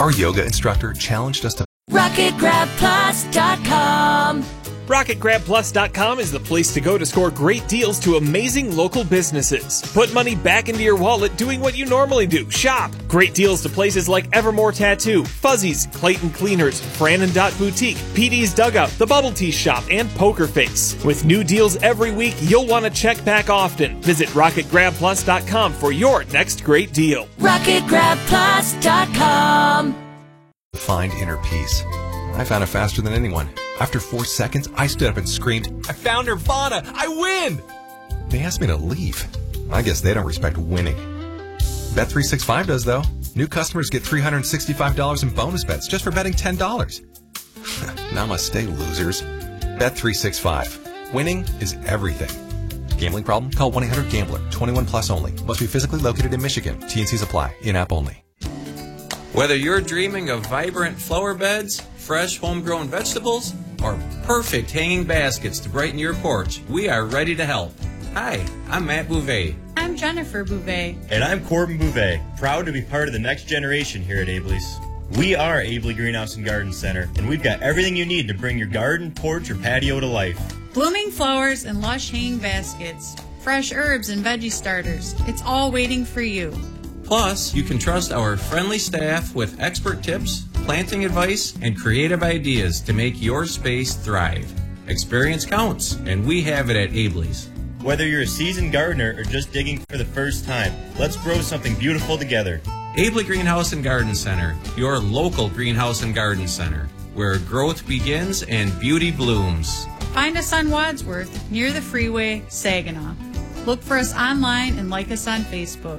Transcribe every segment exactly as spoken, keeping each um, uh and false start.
Our yoga instructor challenged us to rocket grab plus dot com. rocket grab plus dot com is the place to go to score great deals to amazing local businesses. Put money back into your wallet doing what you normally do. Shop. Great deals to places like Evermore Tattoo, Fuzzies, Clayton Cleaners, Fran and Dot Boutique, P D's Dugout, The Bubble Tea Shop, and Poker Face. With new deals every week, you'll want to check back often. Visit rocket grab plus dot com for your next great deal. rocket grab plus dot com. find inner peace. I found it faster than anyone. After four seconds, I stood up and screamed, "I found Nirvana! I win!" They asked me to leave. I guess they don't respect winning. Bet three sixty-five does, though. New customers get three hundred sixty-five dollars in bonus bets just for betting ten dollars. Namaste, losers. Bet three sixty-five. Winning is everything. Gambling problem? Call one eight hundred gambler. twenty-one plus only. Must be physically located in Michigan. T and Cs apply. In-app only. Whether you're dreaming of vibrant flower beds, fresh homegrown vegetables, or perfect hanging baskets to brighten your porch, we are ready to help. Hi, I'm Matt Bouvet. I'm Jennifer Bouvet. And I'm Corbin Bouvet, proud to be part of the next generation here at Abley's. We are Abley Greenhouse and Garden Center, and we've got everything you need to bring your garden, porch, or patio to life. Blooming flowers and lush hanging baskets, fresh herbs and veggie starters. It's all waiting for you. Plus, you can trust our friendly staff with expert tips, planting advice, and creative ideas to make your space thrive. Experience counts, and we have it at Abley's. Whether you're a seasoned gardener or just digging for the first time, let's grow something beautiful together. Abley Greenhouse and Garden Center, your local greenhouse and garden center, where growth begins and beauty blooms. Find us on Wadsworth, near the freeway, Saginaw. Look for us online and like us on Facebook.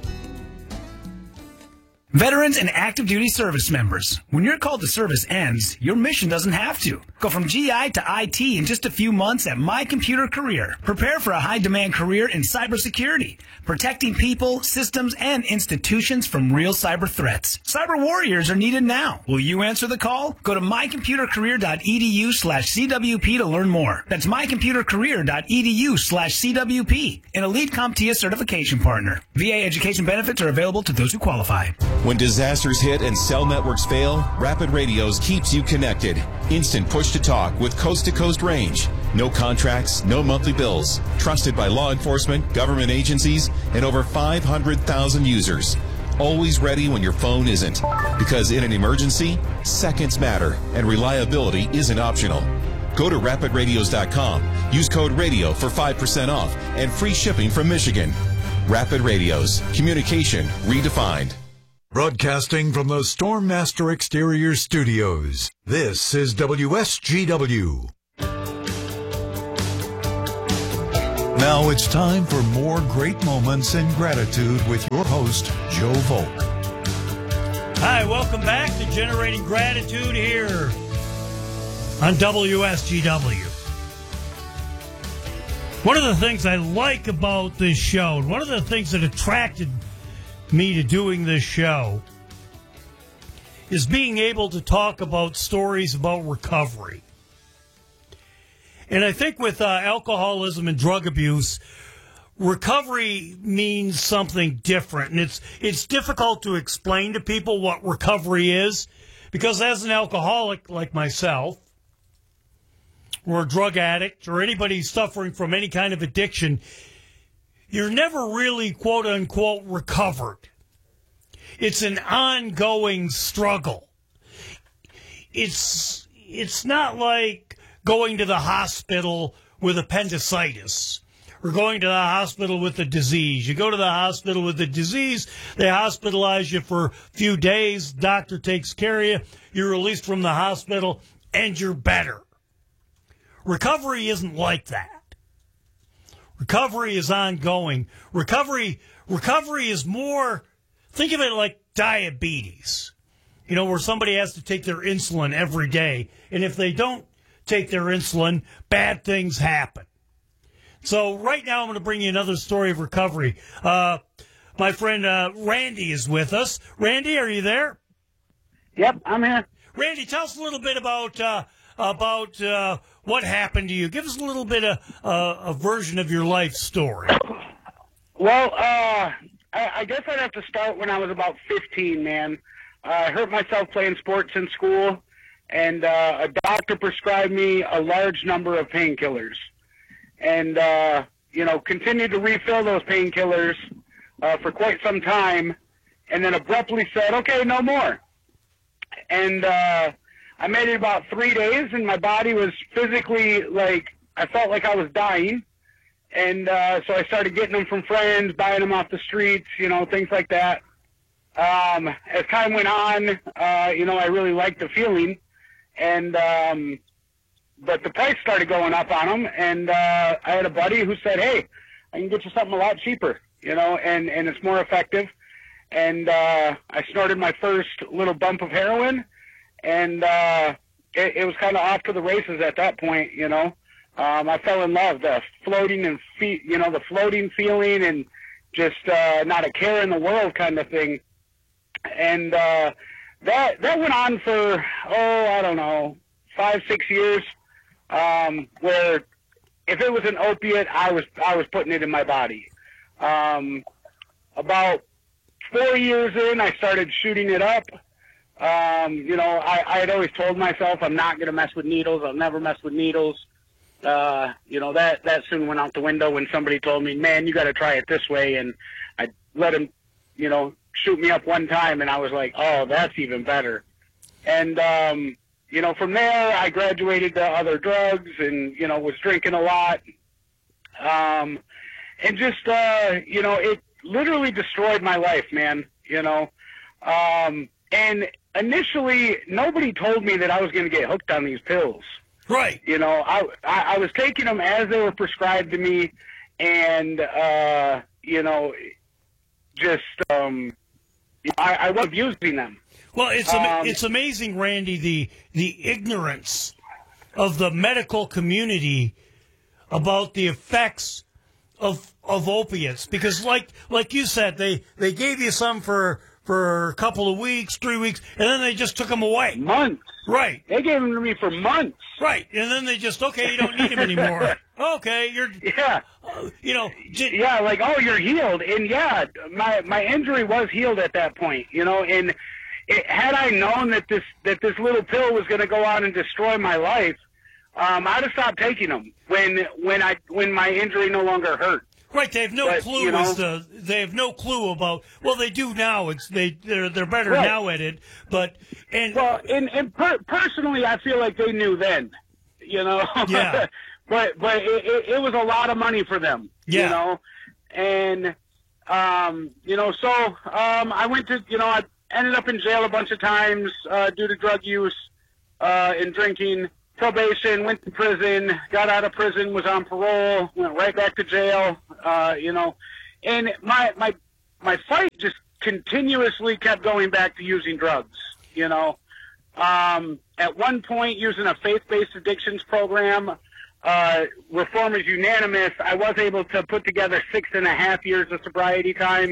Veterans and active duty service members, when your call to service ends, your mission doesn't have to. Go from G I to I T in just a few months at My Computer Career. Prepare for a high-demand career in cybersecurity, protecting people, systems, and institutions from real cyber threats. Cyber warriors are needed now. Will you answer the call? Go to mycomputercareer.edu slash CWP to learn more. That's mycomputercareer.edu slash CWP, an elite CompTIA certification partner. V A education benefits are available to those who qualify. When disasters hit and cell networks fail, Rapid Radios keeps you connected. Instant push-to-talk with coast-to-coast range. No contracts, no monthly bills. Trusted by law enforcement, government agencies, and over five hundred thousand users. Always ready when your phone isn't. Because in an emergency, seconds matter, and reliability isn't optional. Go to rapid radios dot com. Use code RADIO for five percent off and free shipping from Michigan. Rapid Radios. Communication redefined. Broadcasting from the Stormmaster Exterior Studios, this is W S G W. Now it's time for more great moments in gratitude with your host, Joe Volk. Hi, welcome back to Generating Gratitude here on W S G W. One of the things I like about this show, and one of the things that attracted me to doing this show, is being able to talk about stories about recovery. And I think with uh, alcoholism and drug abuse, recovery means something different. And it's it's difficult to explain to people what recovery is, because as an alcoholic like myself, or a drug addict, or anybody suffering from any kind of addiction, you're never really, quote unquote, recovered. It's an ongoing struggle. It's it's not like going to the hospital with appendicitis or going to the hospital with a disease. You go to the hospital with a disease, they hospitalize you for a few days, doctor takes care of you, you're released from the hospital, and you're better. Recovery isn't like that. Recovery is ongoing. Recovery, recovery is more, think of it like diabetes, you know, where somebody has to take their insulin every day. And if they don't take their insulin, bad things happen. So right now I'm going to bring you another story of recovery. Uh, my friend uh, Randy is with us. Randy, are you there? Yep, I'm here. Randy, tell us a little bit about uh, about uh, what happened to you. Give us a little bit of uh, a version of your life story. Well, uh, I, I guess I'd have to start when I was about fifteen, man. I hurt myself playing sports in school, and uh, a doctor prescribed me a large number of painkillers. And, uh, you know, continued to refill those painkillers uh, for quite some time, and then abruptly said, okay, no more. And uh, I made it about three days, and my body was physically, like, I felt like I was dying. And uh, so I started getting them from friends, buying them off the streets, you know, things like that. Um, as time went on, uh, you know, I really liked the feeling. And, um, but the price started going up on them. And uh, I had a buddy who said, hey, I can get you something a lot cheaper, you know, and, and it's more effective. And uh, I snorted my first little bump of heroin. And uh, it, it was kind of off to the races at that point, you know. Um, I fell in love, the floating and fe- you know, the floating feeling and just uh, not a care in the world kind of thing. And uh, that that went on for, oh, I don't know, five, six years, um, where if it was an opiate, I was I was putting it in my body. Um, about four years in, I started shooting it up. Um, you know, I, I had always told myself I'm not going to mess with needles. I'll never mess with needles. Uh, you know, that, that soon went out the window when somebody told me, man, you got to try it this way. And I let him, you know, shoot me up one time. And I was like, oh, that's even better. And, um, you know, from there, I graduated to other drugs and, you know, was drinking a lot. Um, and just, uh, you know, it literally destroyed my life, man, you know. Um, and initially, nobody told me that I was going to get hooked on these pills. Right. You know, I, I I was taking them as they were prescribed to me, and uh, you know, just um, I, I was abusing them. Well, it's ama- Um, it's amazing, Randy, the the ignorance of the medical community about the effects of of opiates, because like like you said, they they gave you some for. for a couple of weeks, three weeks, and then they just took them away. Months. Right. They gave them to me for months. Right. And then they just, okay, you don't need them anymore. Okay, you're... Yeah. Uh, you know... J- yeah, like, oh, you're healed. And, yeah, my my injury was healed at that point, you know, and it, had I known that this that this little pill was going to go out and destroy my life, um, I'd have stopped taking them when, when, I, when my injury no longer hurt. Right, they have no But, clue you know, as to they have no clue about. Well, they do now. It's they they're they're better Right. now at it. But and well, and and per- personally, I feel like they knew then, you know. Yeah. but but it, it, it was a lot of money for them, Yeah. you know, and um, you know, so um, I went to, you know, I ended up in jail a bunch of times uh, due to drug use uh, and drinking. Probation, went to prison, got out of prison, was on parole, went right back to jail, uh, you know, and my, my, my fight just continuously kept going back to using drugs, you know. Um, at one point, using a faith-based addictions program, uh, reform is unanimous. I was able to put together six and a half years of sobriety time.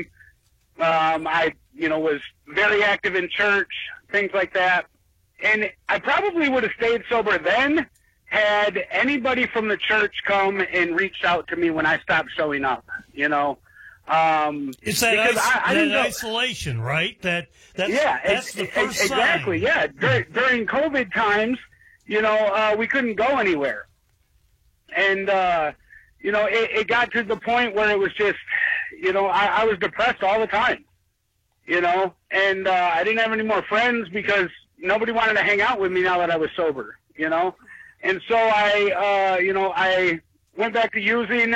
Um, I, you know, was very active in church, things like that. And I probably would have stayed sober then had anybody from the church come and reached out to me when I stopped showing up, you know. Um, it's that, because is- I, I that didn't know- isolation, right? That that's, yeah, that's ex- the ex- first exactly. sign. Yeah, Dur- during COVID times, you know, uh, we couldn't go anywhere, and uh, you know, it, it got to the point where it was just, you know, I, I was depressed all the time, you know, and uh, I didn't have any more friends because nobody wanted to hang out with me now that I was sober, you know, and so I, uh, you know, I went back to using.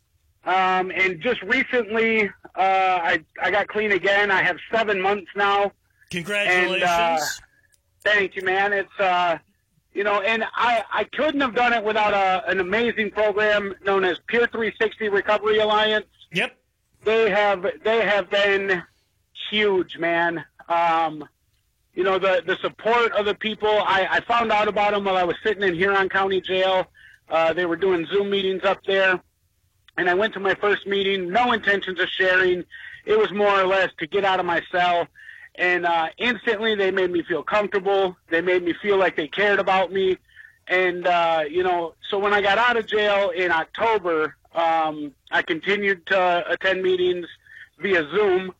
Um, and just recently, uh, I, I got clean again. I have seven months now. Congratulations. And, uh, thank you, man. It's, uh, you know, and I, I couldn't have done it without a, an amazing program known as Peer three sixty Recovery Alliance. Yep. They have, they have been huge, man. Um, you know, the, the support of the people. I, I found out about them while I was sitting in Huron County Jail. Uh, they were doing Zoom meetings up there. And I went to my first meeting, no intentions of sharing. It was more or less to get out of my cell. And uh, instantly they made me feel comfortable. They made me feel like they cared about me. And, uh, you know, so when I got out of jail in October, um, I continued to attend meetings via Zoom.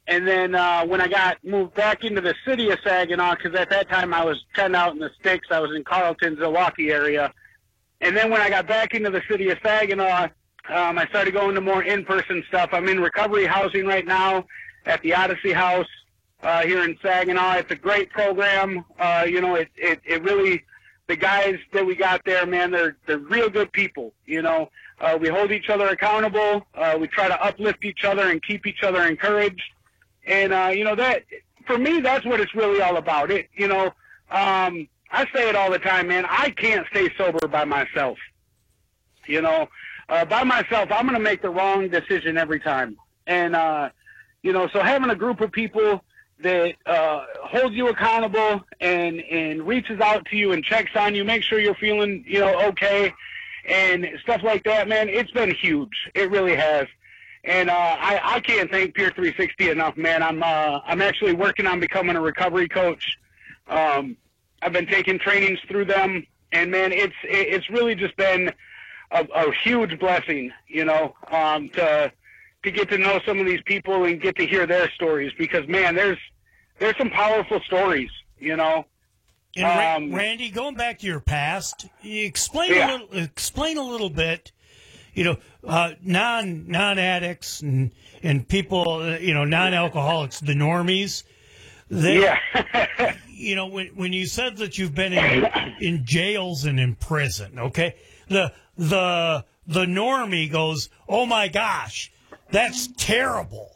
And then uh, when I got moved back into the city of Saginaw, because at that time I was kind of out in the sticks, I was in Carleton, Zilwaukee area. And then when I got back into the city of Saginaw, um, I started going to more in-person stuff. I'm in recovery housing right now at the Odyssey House uh, here in Saginaw. It's a great program. Uh, you know, it, it, it really, the guys that we got there, man, they're, they're real good people, you know. Uh, we hold each other accountable. Uh, we try to uplift each other and keep each other encouraged. And, uh, you know, that, for me, that's what it's really all about. It, you know, um, I say it all the time, man, I can't stay sober by myself. You know, uh, by myself, I'm going to make the wrong decision every time. And, uh, you know, so having a group of people that uh, holds you accountable and, and reaches out to you and checks on you, make sure you're feeling, you know, okay, and stuff like that, man, it's been huge. It really has. And uh, I, I can't thank Peer three sixty enough, man. I'm uh, I'm actually working on becoming a recovery coach. Um, I've been taking trainings through them, and man, it's it's really just been a, a huge blessing, you know, um, to to get to know some of these people and get to hear their stories. Because man, there's there's some powerful stories, you know. And Um, Randy, going back to your past, you explain Yeah. a little, explain a little bit. You know, uh, non non addicts and and people, uh, you know, non alcoholics, the normies. They, Yeah. you know, when when you said that you've been in in jails and in prison, okay, the the the normie goes, "Oh my gosh, that's terrible."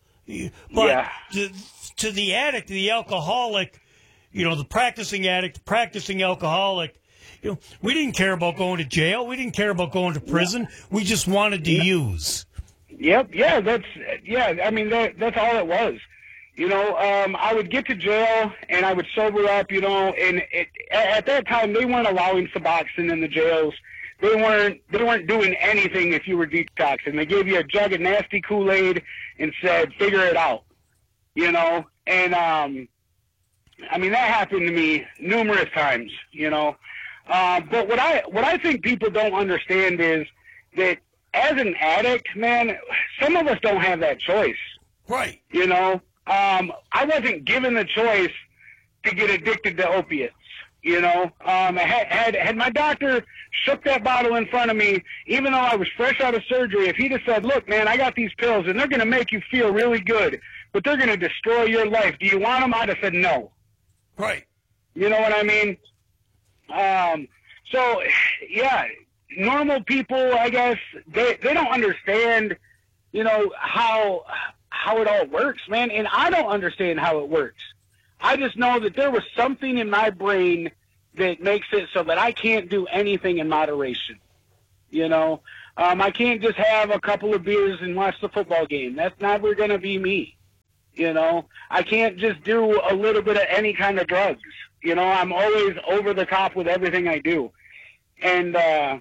But Yeah. to, to the addict, to the alcoholic, you know, the practicing addict, the practicing alcoholic, you know, we didn't care about going to jail. We didn't care about going to prison. We just wanted to use. Yep, yeah, that's yeah. I mean, that that's all it was. You know, um, I would get to jail and I would sober up. You know, and it, at that time they weren't allowing Suboxone in the jails. They weren't they weren't doing anything if you were detoxing. They gave you a jug of nasty Kool-Aid and said, "Figure it out." You know, and um, I mean that happened to me numerous times. You know. Uh, but what I what I think people don't understand is that as an addict, man, some of us don't have that choice. Right. You know, um, I wasn't given the choice to get addicted to opiates. You know, um, had, had had my doctor shook that bottle in front of me, even though I was fresh out of surgery, if he'd have said, "Look, man, I got these pills and they're going to make you feel really good, but they're going to destroy your life. Do you want them?" I'd have said no. Right. You know what I mean? Um, so, yeah, normal people, I guess, they, they don't understand, you know, how, how it all works, man. And I don't understand how it works. I just know that there was something in my brain that makes it so that I can't do anything in moderation. You know, um, I can't just have a couple of beers and watch the football game. That's never going to be me. You know, I can't just do a little bit of any kind of drugs. You know, I'm always over the top with everything I do. And, uh,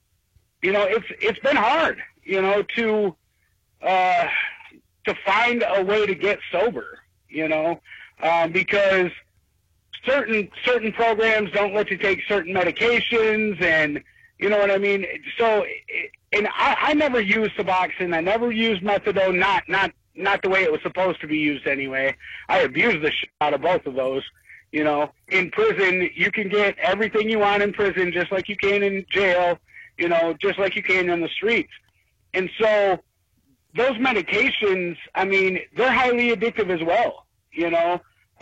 you know, it's it's been hard, you know, to uh, to find a way to get sober, you know, um, because certain certain programs don't let you take certain medications and, you know what I mean? So, and I, I never used Suboxone. I never used methadone, not, not, not the way it was supposed to be used anyway. I abused the shit out of both of those. You know, in prison, you can get everything you want in prison, just like you can in jail, you know, just like you can in the streets. And so those medications, I mean, they're highly addictive as well, you know,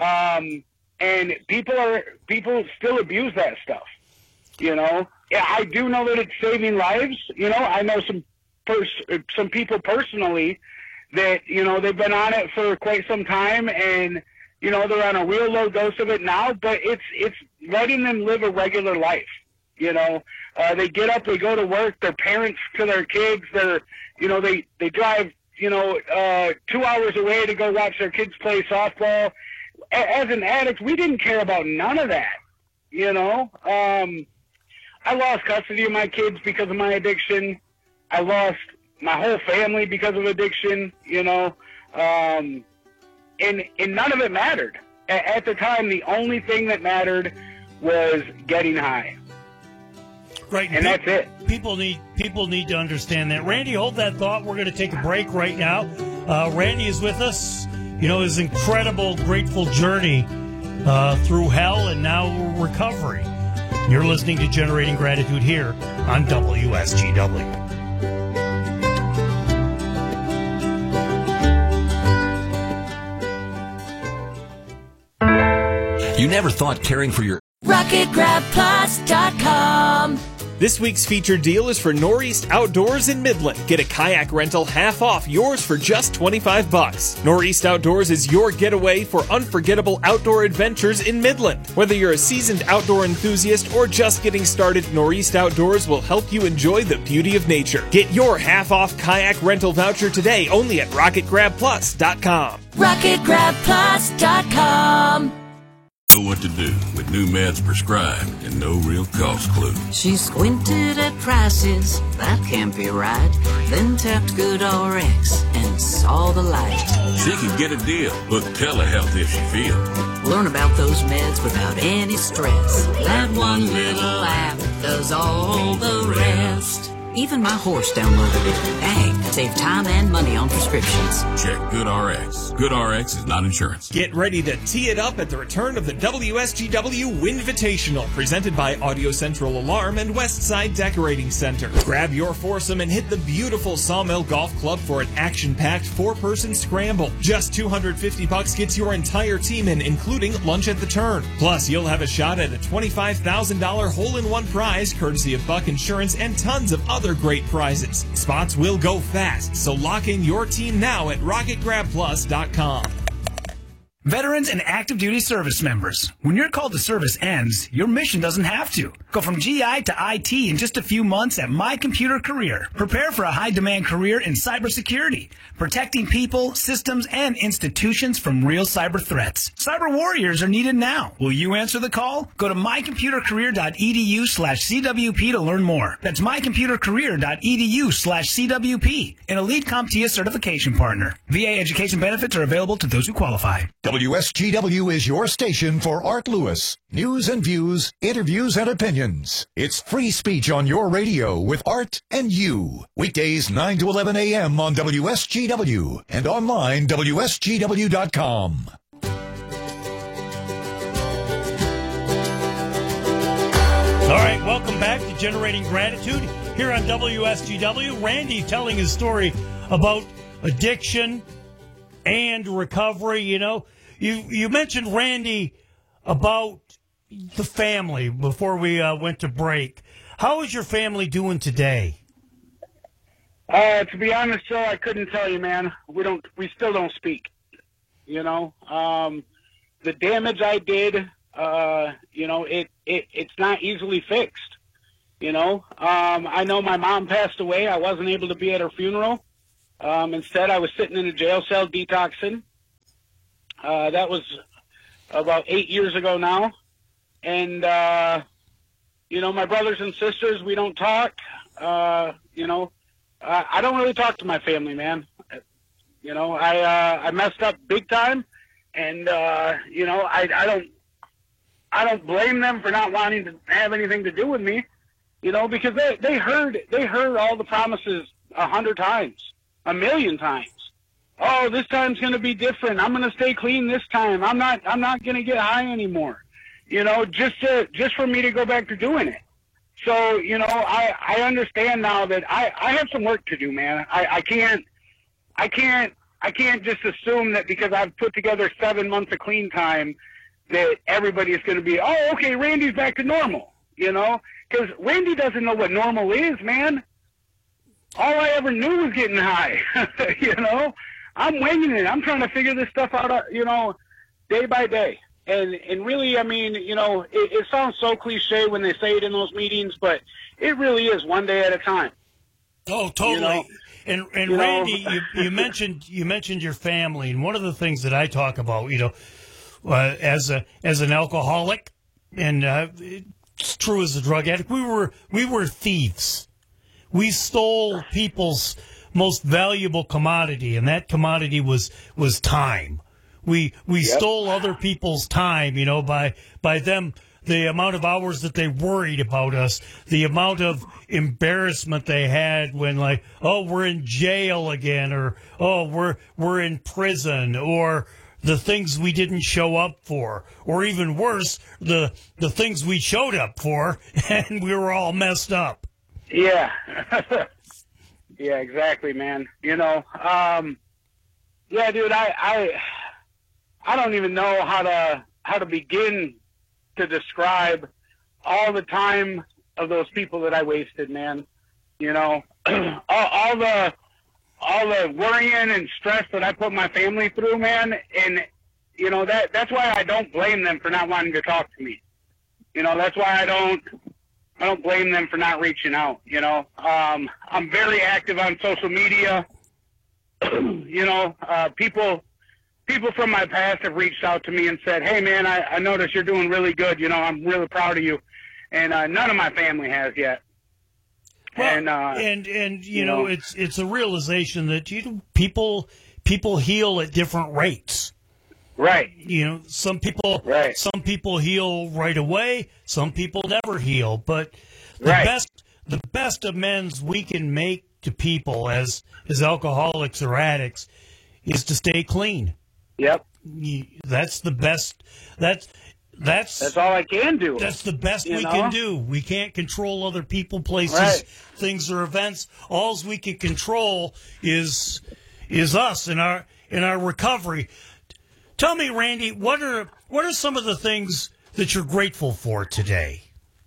um, and people are, people still abuse that stuff, you know. Yeah, I do know that it's saving lives. You know, I know some pers- some people personally that, you know, they've been on it for quite some time and, you know, they're on a real low dose of it now, but it's it's letting them live a regular life. You know, uh, they get up, they go to work, they're parents to their kids, they're, you know, they, they drive, you know, uh, two hours away to go watch their kids play softball. A- as an addict, we didn't care about none of that, you know. Um, I lost custody of my kids because of my addiction. I lost my whole family because of addiction, you know. Um, and, and none of it mattered. A- at the time, the only thing that mattered was getting high. Right, and pe- that's it. People need people need to understand that. Randy, hold that thought. We're going to take a break right now. Uh, Randy is with us. you know, his incredible, grateful journey uh, through hell and now recovery. You're listening to Generating Gratitude here on W S G W. You never thought caring for your Rocket Grab Plus dot com. This week's featured deal is for Northeast Outdoors in Midland. Get a kayak rental half off, yours for just twenty-five bucks. Northeast Outdoors is your getaway for unforgettable outdoor adventures in Midland. Whether you're a seasoned outdoor enthusiast or just getting started, Northeast Outdoors will help you enjoy the beauty of nature. Get your half off kayak rental voucher today only at Rocket Grab Plus dot com. Rocket Grab Plus dot com. Know what to do with new meds prescribed and no real cost clue. She squinted at prices, that can't be right. Then tapped GoodRx and saw the light. She can get a deal, book telehealth if she feels. Learn about those meds without any stress. That one little app does all the rest. Even my horse downloaded it. Hey, save time and money on prescriptions. Check GoodRx. GoodRx is not insurance. Get ready to tee it up at the return of the W S G W Winvitational, presented by Audio Central Alarm and Westside Decorating Center. Grab your foursome and hit the beautiful Sawmill Golf Club for an action-packed four-person scramble. Just two hundred fifty bucks gets your entire team in, including lunch at the turn. Plus, you'll have a shot at a twenty-five thousand dollars hole-in-one prize, courtesy of Buck Insurance, and tons of other Other great prizes. Spots will go fast, so lock in your team now at Rocket Grab Plus dot com. Veterans and active duty service members. When your call to service ends, your mission doesn't have to. Go from G I to I T in just a few months at My Computer Career. Prepare for a high-demand career in cybersecurity, protecting people, systems, and institutions from real cyber threats. Cyber warriors are needed now. Will you answer the call? Go to mycomputercareer.edu slash CWP to learn more. That's mycomputercareer.edu slash CWP, an elite CompTIA certification partner. V A education benefits are available to those who qualify. W S G W is your station for Art Lewis. News and views, interviews and opinions. It's free speech on your radio with Art and You. Weekdays nine to eleven a.m. on W S G W and online W S G W dot com. All right, welcome back to Generating Gratitude here on W S G W. Randy telling his story about addiction and recovery. You know, you you mentioned, Randy, about the family before we uh, went to break. How is your family doing today? Uh, to be honest, Joe, I couldn't tell you, man. We don't. We still don't speak. You know, um, the damage I did. Uh, you know, it, it it's not easily fixed. You know, um, I know my mom passed away. I wasn't able to be at her funeral. Um, instead, I was sitting in a jail cell detoxing. Uh, that was about eight years ago now. And, uh, you know, my brothers and sisters, we don't talk. Uh, you know, uh, I don't really talk to my family, man. You know, I uh, I messed up big time. And, uh, you know, I, I don't I don't blame them for not wanting to have anything to do with me, you know, because they, they heard they heard all the promises a hundred times. A million times. Oh, this time's going to be different. I'm going to stay clean this time. I'm not. I'm not going to get high anymore. You know, just to, just for me to go back to doing it. So, you know, I, I understand now that I, I have some work to do, man. I, I can't. I can't. I can't just assume that because I've put together seven months of clean time that everybody is going to be. Oh, okay, Randy's back to normal. You know, because Randy doesn't know what normal is, man. All I ever knew was getting high, you know. I'm winging it. I'm trying to figure this stuff out, uh, you know, day by day. And and really, I mean, you know, it, it sounds so cliche when they say it in those meetings, but it really is one day at a time. Oh, totally. You know? And and you Randy, you, you mentioned you mentioned your family, and one of the things that I talk about, you know, uh, as a as an alcoholic, and uh, it's true as a drug addict, we were we were thieves. We stole people's most valuable commodity, and that commodity was was time. We we yep. stole other people's time, you know, by by them the amount of hours that they worried about us, the amount of embarrassment they had when, like, oh, we're in jail again, or oh, we're we're in prison, or the things we didn't show up for, or even worse, the the things we showed up for and we were all messed up. Yeah. Yeah, exactly, man. You know, um, yeah, dude, I, I, I don't even know how to, how to begin to describe all the time of those people that I wasted, man. You know, all, all the, all the worrying and stress that I put my family through, man. And, you know, that, that's why I don't blame them for not wanting to talk to me. You know, that's why I don't, I don't blame them for not reaching out, you know. Um, I'm very active on social media. You know, uh, people people from my past have reached out to me and said, hey, man, I, I noticed you're doing really good. You know, I'm really proud of you. And uh, none of my family has yet. Well, and, uh, and, and you, you know, know, it's it's a realization that you people people heal at different rates. Right. You know, some people right. some people heal right away, some people never heal. But the right. best the best amends we can make to people as as alcoholics or addicts is to stay clean. Yep. You, that's the best that's that's That's all I can do. That's the best you we know? can do. We can't control other people, places, right. things or events. All we can control is is us in our in our recovery. Tell me, Randy, what are what are some of the things that you're grateful for today?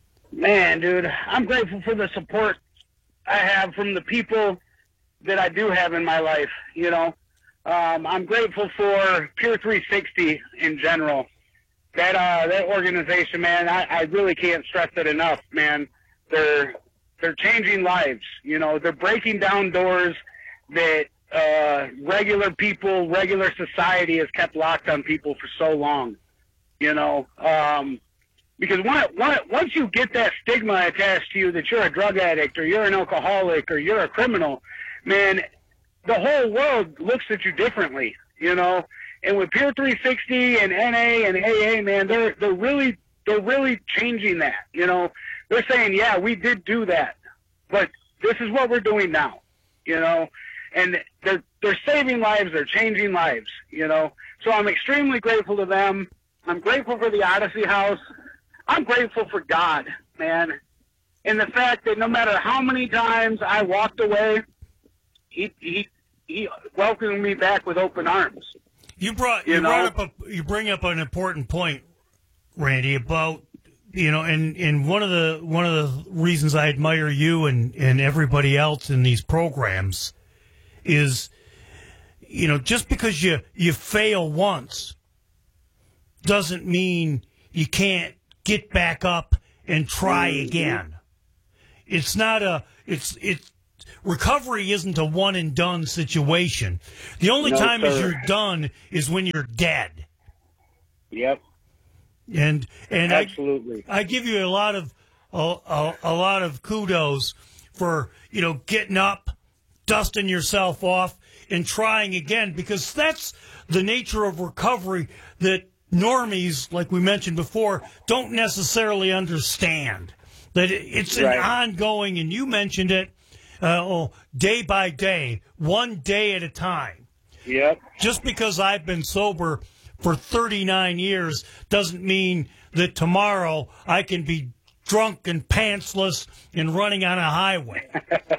Man, dude, I'm grateful for the support I have from the people that I do have in my life. You know, um, I'm grateful for Pure three sixty in general. That uh, that organization, man, I, I really can't stress it enough, man. They're they're changing lives. You know, they're breaking down doors that uh, regular people, regular society has kept locked on people for so long. You know, um, because one, one, once you get that stigma attached to you that you're a drug addict or you're an alcoholic or you're a criminal, man, the whole world looks at you differently. You know. And with Pure three sixty and N A and A A, man, they're they're really they're really changing that. You know, they're saying, yeah, we did do that, but this is what we're doing now. You know, and they're they're saving lives, they're changing lives. You know, so I'm extremely grateful to them. I'm grateful for the Odyssey House. I'm grateful for God, man, and the fact that no matter how many times I walked away, he he he welcomed me back with open arms. You brought you, you brought up a, you bring up an important point, Randy, about you know, and, and one of the one of the reasons I admire you and, and everybody else in these programs is, you know, just because you you fail once doesn't mean you can't get back up and try again. It's not a it's it's. Recovery isn't a one-and-done situation. The only no, time sir. is you're done is when you're dead. Yep. And and absolutely, I, I give you a lot of a, a, a lot of kudos for you know getting up, dusting yourself off, and trying again, because that's the nature of recovery that normies, like we mentioned before, don't necessarily understand. That it's right. an ongoing, and you mentioned it. Uh, oh, day by day, one day at a time. Yep. Just because I've been sober for thirty-nine years doesn't mean that tomorrow I can be drunk and pantsless and running on a highway.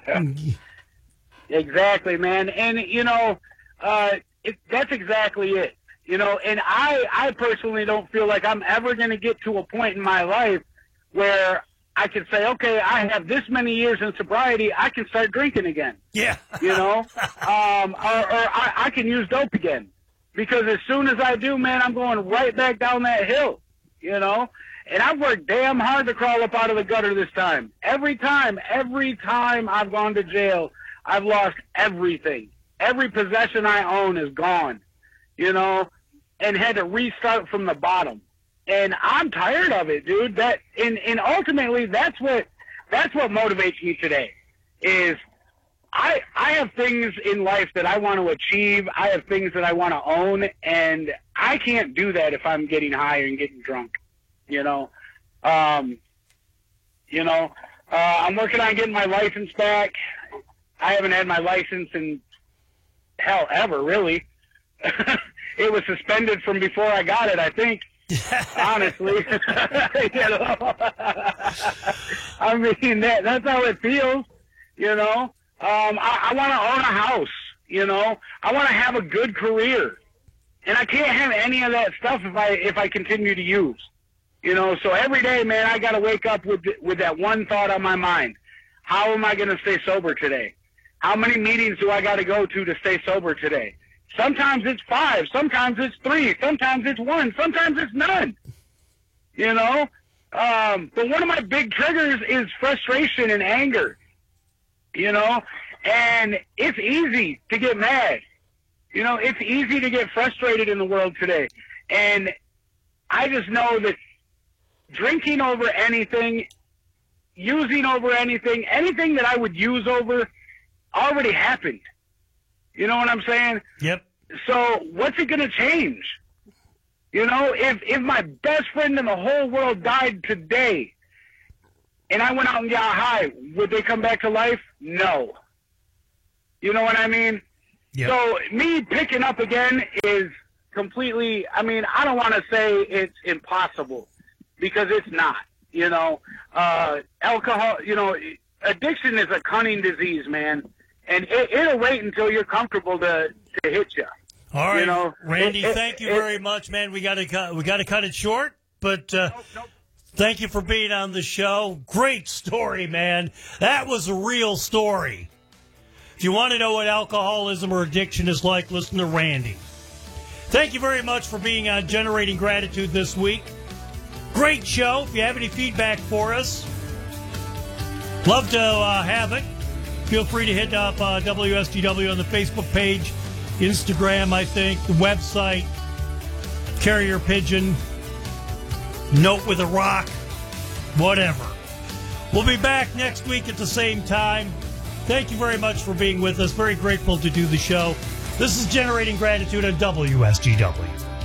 Exactly, man. And, you know, uh, it, that's exactly it. You know, and I, I personally don't feel like I'm ever going to get to a point in my life where I can say, okay, I have this many years in sobriety, I can start drinking again. Yeah. You know, um, or, or I, I can use dope again. Because as soon as I do, man, I'm going right back down that hill, you know. And I've worked damn hard to crawl up out of the gutter this time. Every time, every time I've gone to jail, I've lost everything. Every possession I own is gone, you know, and had to restart from the bottom. And I'm tired of it, dude. That and, and ultimately that's what that's what motivates me today. Is I I have things in life that I want to achieve. I have things that I want to own, and I can't do that if I'm getting high and getting drunk. You know, Um, you know, uh, I'm working on getting my license back. I haven't had my license in, hell, ever, really. It was suspended from before I got it, I think. Honestly. You know? I mean, that, that's how it feels, you know. Um, I, I want to own a house, you know. I want to have a good career. And I can't have any of that stuff if I if I continue to use. You know, so every day, man, I got to wake up with with that one thought on my mind. How am I going to stay sober today? How many meetings do I got to go to to stay sober today? Sometimes it's five. Sometimes it's three. Sometimes it's one. Sometimes it's none. You know? Um, but one of my big triggers is frustration and anger. You know? And it's easy to get mad. You know, it's easy to get frustrated in the world today. And I just know that drinking over anything, using over anything, anything that I would use over already happened. You know what I'm saying? Yep. So what's it going to change? You know, if, if my best friend in the whole world died today and I went out and got high, would they come back to life? No. You know what I mean? Yep. So me picking up again is completely, I mean, I don't want to say it's impossible because it's not, you know. Uh, alcohol, you know, addiction is a cunning disease, man. And it, it'll wait until you're comfortable to, to hit you. All right, you know, Randy, it, thank you it, very much, man. We got to cut, we got to cut it short, but uh, nope, nope. Thank you for being on the show. Great story, man. That was a real story. If you want to know what alcoholism or addiction is like, listen to Randy. Thank you very much for being on Generating Gratitude this week. Great show. If you have any feedback for us, love to uh, have it. Feel free to hit up uh, W S G W on the Facebook page, Instagram, I think, the website, carrier pigeon, note with a rock, whatever. We'll be back next week at the same time. Thank you very much for being with us. Very grateful to do the show. This is Generating Gratitude on W S G W.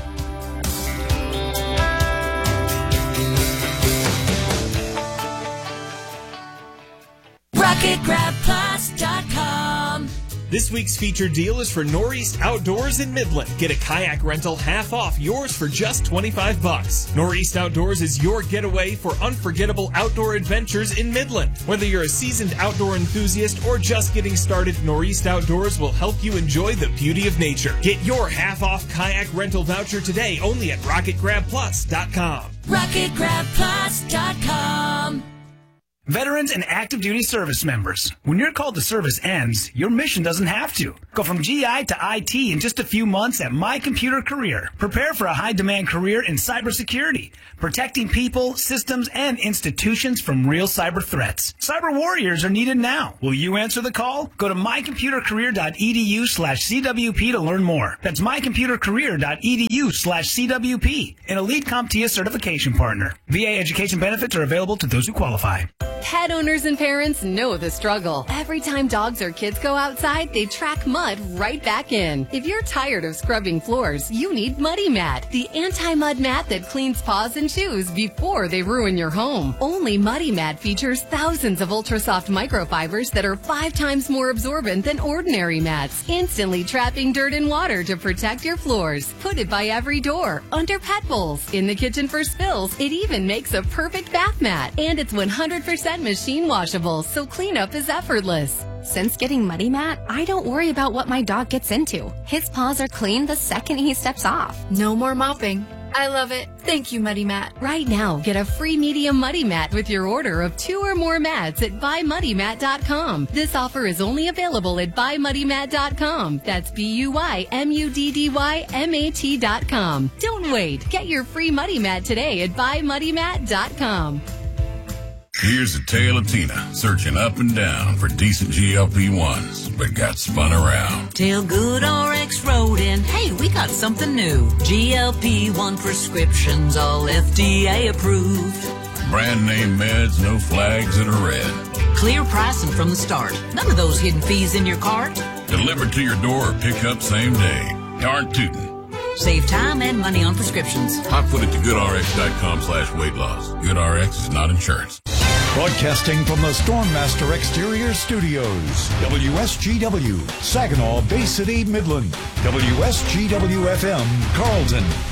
rocket grab plus dot com. This week's featured deal is for Northeast Outdoors in Midland. Get a kayak rental half off, yours for just twenty-five bucks. Northeast Outdoors is your getaway for unforgettable outdoor adventures in Midland. Whether you're a seasoned outdoor enthusiast or just getting started, Northeast Outdoors will help you enjoy the beauty of nature. Get your half off kayak rental voucher today only at rocket grab plus dot com. rocket grab plus dot com. Veterans and active duty service members, when your call to service ends, your mission doesn't have to. Go from G I to I T in just a few months at My Computer Career. Prepare for a high-demand career in cybersecurity, protecting people, systems, and institutions from real cyber threats. Cyber warriors are needed now. Will you answer the call? Go to my computer career dot e d u slash c w p to learn more. That's my computer career dot e d u slash c w p, an Elite CompTIA certification partner. V A education benefits are available to those who qualify. Pet owners and parents know the struggle. Every time dogs or kids go outside, they track mud right back in. If you're tired of scrubbing floors, you need Muddy Mat, the anti-mud mat that cleans paws and shoes before they ruin your home. Only Muddy Mat features thousands of ultra-soft microfibers that are five times more absorbent than ordinary mats, instantly trapping dirt and water to protect your floors. Put it by every door, under pet bowls, in the kitchen for spills. It even makes a perfect bath mat, and it's one hundred percent machine washable, so cleanup is effortless. Since getting Muddy Mat, I don't worry about what my dog gets into. His paws are clean the second he steps off. No more mopping. I love it. Thank you, Muddy Mat. Right now, get a free medium Muddy Mat with your order of two or more mats at buy muddy mat dot com. This offer is only available at buy muddy mat dot com. That's B U Y M U D D Y M A T dot com. Don't wait. Get your free Muddy Mat today at buy muddy mat dot com. Here's the tale of Tina, searching up and down for decent G L P ones, but got spun around. Tell Good R X Rodin, hey, we got something new. G L P one prescriptions, all F D A approved. Brand name meds, no flags that are red. Clear pricing from the start. None of those hidden fees in your cart. Delivered to your door or pick up same day. Darn tootin'. Save time and money on prescriptions. I put it to goodrx.com slash weight loss. GoodRx is not insurance. Broadcasting from the Stormmaster Exterior Studios, W S G W, Saginaw, Bay City, Midland, W S G W F M, Carlton,